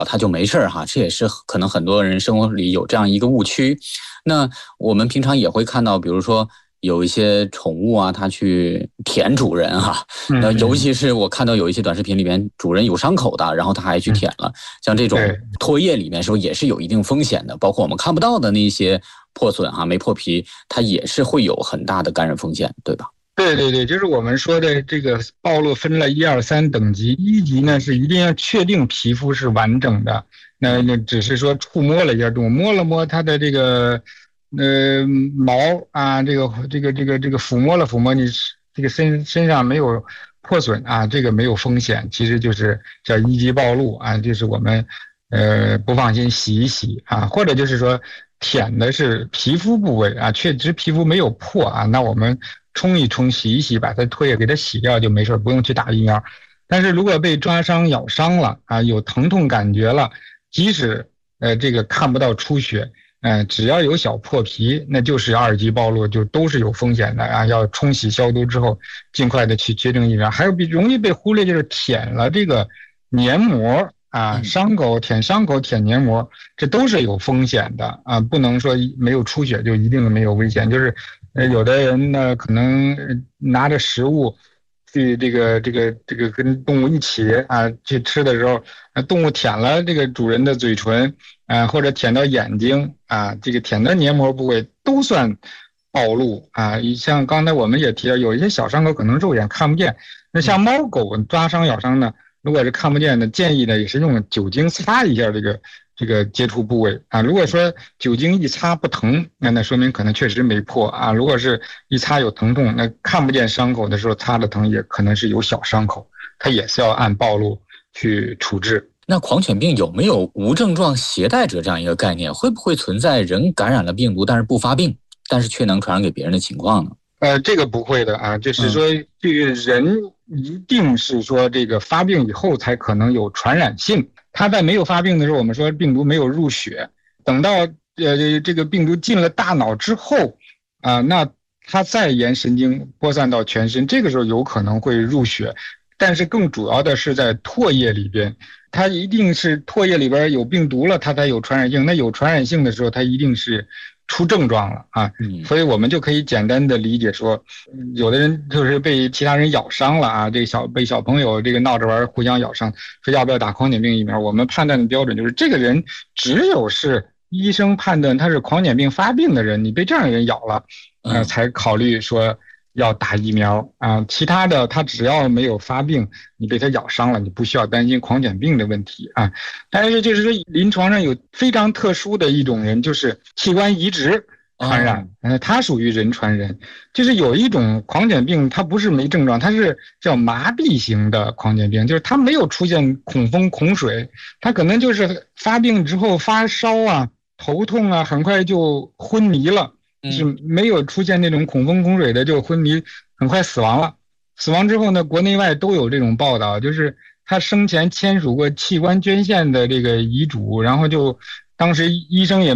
他就没事哈，这也是可能很多人生活里有这样一个误区。那我们平常也会看到，比如说有一些宠物啊，它去舔主人哈，那尤其是我看到有一些短视频里面主人有伤口的，然后他还去舔了，像这种唾液里面时候也是有一定风险的，包括我们看不到的那些破损哈，没破皮，它也是会有很大的感染风险，对吧？ 对对对，就是我们说的这个暴露分了1、2、3等级。1级呢是一定要确定皮肤是完整的，那只是说触摸了一下动物，摸了摸它的这个毛啊，这个抚摸了抚摸你这个身上没有破损啊，这个没有风险，其实就是叫1级暴露啊，就是我们不放心洗一洗啊，或者就是说舔的是皮肤部位啊，确实皮肤没有破啊，那我们冲一冲洗一洗，把它唾液给它洗掉就没事，不用去打疫苗。但是如果被抓伤咬伤了啊，有疼痛感觉了，即使这个看不到出血，只要有小破皮，那就是2级暴露，就都是有风险的啊，要冲洗消毒之后尽快的去接种疫苗。还有容易被忽略就是舔了这个黏膜啊，伤口舔黏膜，这都是有风险的啊，不能说没有出血就一定没有危险。就是有的人呢可能拿着食物去这个跟动物一起啊去吃的时候，动物舔了这个主人的嘴唇啊，或者舔到眼睛啊，这个舔到黏膜部位都算暴露啊。像刚才我们也提到，有一些小伤口可能肉眼看不见，那像猫狗抓伤咬伤呢，如果是看不见的，建议呢也是用酒精擦一下这个接触部位啊。如果说酒精一擦不疼，那说明可能确实没破啊。如果是一擦有疼痛，那看不见伤口的时候擦的疼，也可能是有小伤口，它也是要按暴露去处置。 那狂犬病有没有无症状携带者这样一个概念？会不会存在人感染了病毒但是不发病，但是却能传染给别人的情况呢？ 这个不会的啊，就是说这个人一定是说这个发病以后才可能有传染性。他在没有发病的时候，我们说病毒没有入血，等到这个病毒进了大脑之后啊，那它再沿神经播散到全身，这个时候有可能会入血，但是更主要的是在唾液里边，它一定是唾液里边有病毒了，它才有传染性。那有传染性的时候，它一定是出症状了啊，所以我们就可以简单的理解说，有的人就是被其他人咬伤了啊，被小朋友这个闹着玩互相咬伤，说要不要打狂犬病疫苗？我们判断的标准就是这个人只有是医生判断他是狂犬病发病的人，你被这样的人咬了，才考虑说要打疫苗啊，其他的他只要没有发病，你被他咬伤了，你不需要担心狂犬病的问题啊。但是就是说临床上有非常特殊的一种人，就是器官移植传染，它属于人传人。就是有一种狂犬病，它不是没症状，它是叫麻痹型的狂犬病，就是它没有出现恐风恐水，它可能就是发病之后发烧啊、头痛啊，很快就昏迷了。是没有出现那种恐风恐水的就昏迷，很快死亡了。死亡之后呢，国内外都有这种报道，就是他生前签署过器官捐献的这个遗嘱，然后就当时医生也